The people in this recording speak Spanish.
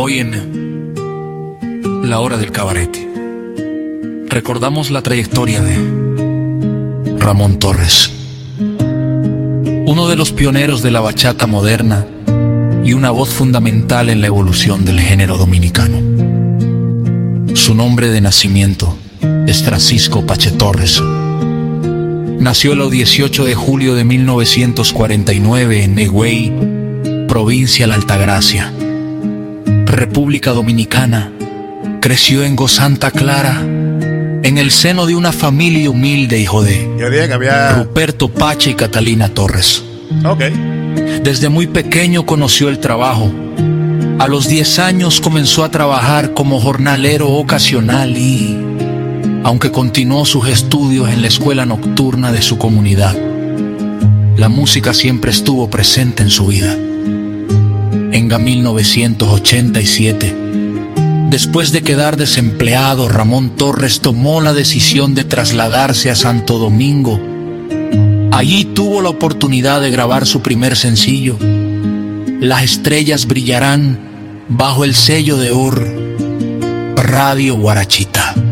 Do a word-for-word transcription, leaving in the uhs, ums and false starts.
Hoy en La Hora del Cabaret recordamos la trayectoria de Ramón Torres, uno de los pioneros de la bachata moderna y una voz fundamental en la evolución del género dominicano. Su nombre de nacimiento es Francisco Pache Torres. Nació el dieciocho de julio de mil novecientos cuarenta y nueve en Higüey, provincia La Altagracia, República Dominicana. Creció en Santa Clara, en el seno de una familia humilde, hijo de Yo dije que había... Ruperto Pache y Catalina Torres. Ok. Desde muy pequeño conoció el trabajo. A los diez años comenzó a trabajar como jornalero ocasional y, aunque continuó sus estudios en la escuela nocturna de su comunidad, la música siempre estuvo presente en su vida. En mil novecientos ochenta y siete, después de quedar desempleado, Ramón Torres tomó la decisión de trasladarse a Santo Domingo. Allí tuvo la oportunidad de grabar su primer sencillo, Las estrellas brillarán, bajo el sello de oro Radio Guarachita.